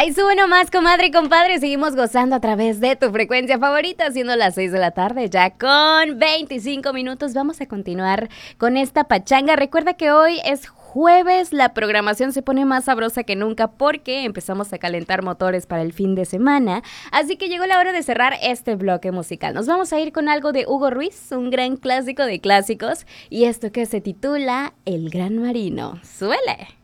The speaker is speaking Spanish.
Ahí sube nomás, comadre y compadre. Seguimos gozando a través de tu frecuencia favorita, siendo las 6 de la tarde, ya con 25 minutos. Vamos a continuar con esta pachanga. Recuerda que hoy es jueves, la programación se pone más sabrosa que nunca porque empezamos a calentar motores para el fin de semana. Así que llegó la hora de cerrar este bloque musical. Nos vamos a ir con algo de Hugo Ruiz, un gran clásico de clásicos. Y esto que se titula El Gran Marino. ¡Suele!